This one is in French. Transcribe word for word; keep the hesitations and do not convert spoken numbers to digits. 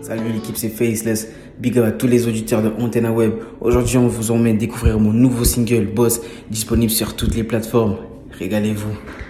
Salut l'équipe, c'est Faceless. Big up à tous les auditeurs de Antenna Web. Aujourd'hui, on vous emmène découvrir mon nouveau single Boss, disponible sur toutes les plateformes. Régalez-vous.